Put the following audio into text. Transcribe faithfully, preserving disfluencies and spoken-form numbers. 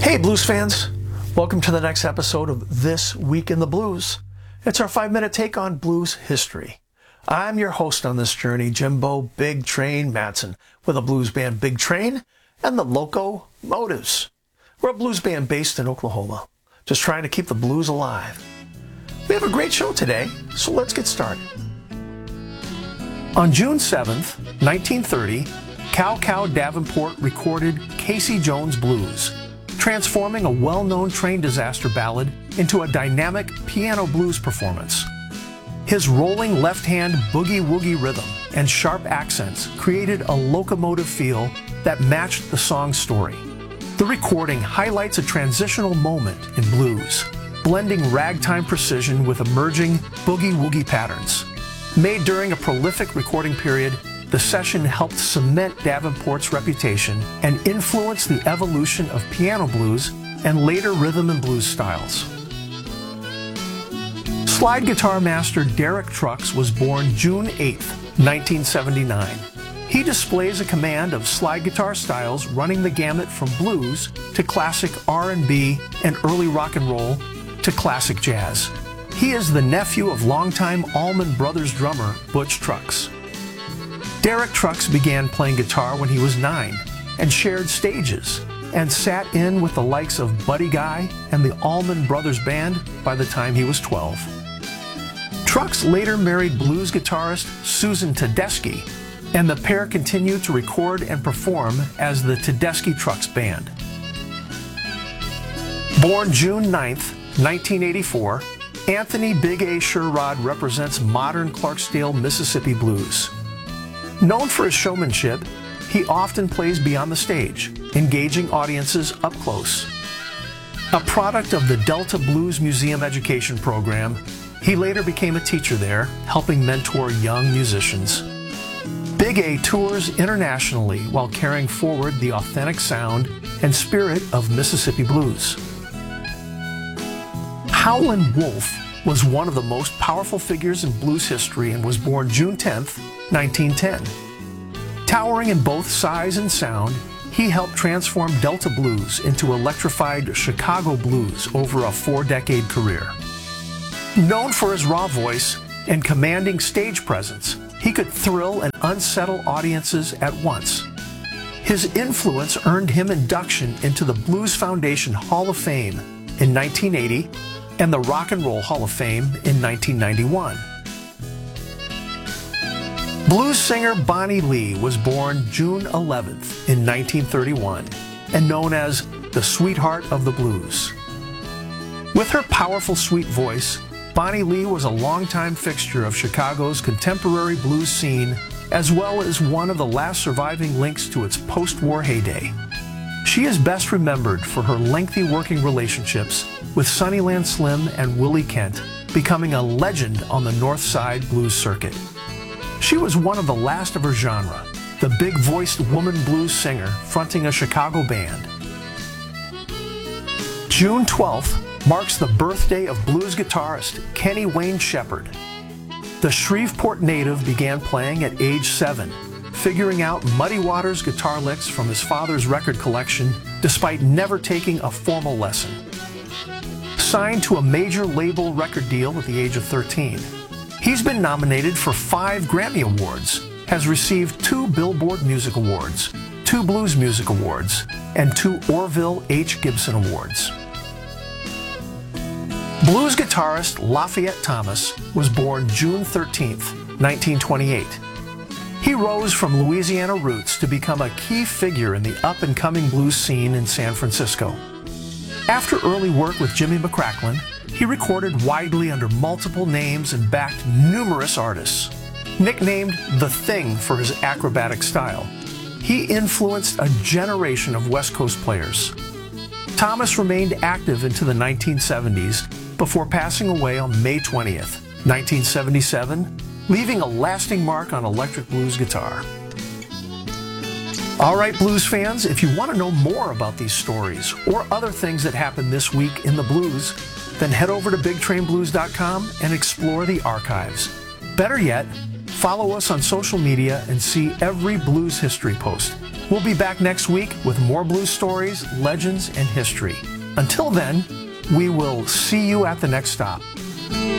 Hey blues fans, welcome to the next episode of This Week in the Blues. It's our five-minute take on blues history. I'm your host on this journey, Jimbo Big Train Madsen, with the blues band Big Train and the Locomotives. We're a blues band based in Oklahoma, just trying to keep the blues alive. We have a great show today, so let's get started. On June seventh, nineteen thirty, Cow Cow Davenport recorded Casey Jones Blues, transforming a well-known train disaster ballad into a dynamic piano blues performance. His rolling left-hand boogie-woogie rhythm and sharp accents created a locomotive feel that matched the song's story. The recording highlights a transitional moment in blues, blending ragtime precision with emerging boogie-woogie patterns. Made during a prolific recording period, the session helped cement Davenport's reputation and influence the evolution of piano blues and later rhythm and blues styles. Slide guitar master Derek Trucks was born June eighth, nineteen seventy-nine. He displays a command of slide guitar styles running the gamut from blues to classic R and B and early rock and roll to classic jazz. He is the nephew of longtime Allman Brothers drummer Butch Trucks. Derek Trucks began playing guitar when he was nine and shared stages and sat in with the likes of Buddy Guy and the Allman Brothers Band by the time he was twelve. Trucks later married blues guitarist Susan Tedeschi, and the pair continued to record and perform as the Tedeschi Trucks Band. Born June ninth, nineteen eighty-four, Anthony Big A Sherrod represents modern Clarksdale, Mississippi blues. Known for his showmanship, he often plays beyond the stage, engaging audiences up close. A product of the Delta Blues Museum education program, he later became a teacher there, helping mentor young musicians. Big A tours internationally while carrying forward the authentic sound and spirit of Mississippi blues. Howlin' Wolf was one of the most powerful figures in blues history and was born June tenth, nineteen ten. Towering in both size and sound, he helped transform Delta blues into electrified Chicago blues over a four-decade career. Known for his raw voice and commanding stage presence, he could thrill and unsettle audiences at once. His influence earned him induction into the Blues Foundation Hall of Fame in nineteen eighty and the Rock and Roll Hall of Fame in nineteen ninety-one. Blues singer Bonnie Lee was born June eleventh in nineteen thirty-one and known as the Sweetheart of the Blues. With her powerful, sweet voice, Bonnie Lee was a longtime fixture of Chicago's contemporary blues scene, as well as one of the last surviving links to its post-war heyday. She is best remembered for her lengthy working relationships with Sunnyland Slim and Willie Kent, becoming a legend on the North Side blues circuit. She was one of the last of her genre, the big-voiced woman blues singer fronting a Chicago band. June twelfth marks the birthday of blues guitarist Kenny Wayne Shepherd. The Shreveport native began playing at age seven, figuring out Muddy Waters guitar licks from his father's record collection despite never taking a formal lesson. Signed to a major label record deal at the age of thirteen, he's been nominated for five Grammy Awards, has received two Billboard Music Awards, two Blues Music Awards, and two Orville H. Gibson Awards. Blues guitarist Lafayette Thomas was born June thirteenth, nineteen twenty-eight. He rose from Louisiana roots to become a key figure in the up-and-coming blues scene in San Francisco. After early work with Jimmy McCracklin, he recorded widely under multiple names and backed numerous artists. Nicknamed The Thing for his acrobatic style, he influenced a generation of West Coast players. Thomas remained active into the nineteen seventies before passing away on May twentieth, nineteen seventy-seven, leaving a lasting mark on electric blues guitar. All right, blues fans, if you want to know more about these stories or other things that happened this week in the blues, then head over to big train blues dot com and explore the archives. Better yet, follow us on social media and see every blues history post. We'll be back next week with more blues stories, legends, and history. Until then, we will see you at the next stop.